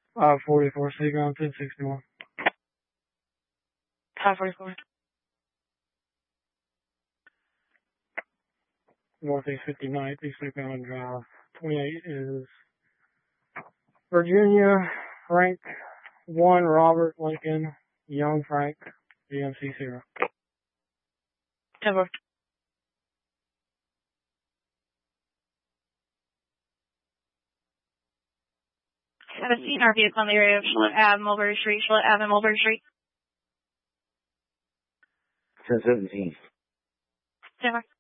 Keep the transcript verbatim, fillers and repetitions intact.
Uh, forty-four, Seaground, ten sixty-one. five forty-four. Northeast fifty-ninth, East Lake Island Drive. twenty-eight is Virginia, Frank one, Robert Lincoln, Young Frank, D M C zero. ten four. I've seen our vehicle in the area of Charlotte Ave, Mulberry Street, Charlotte Ave, and Mulberry Street. ten seventeen. ten four.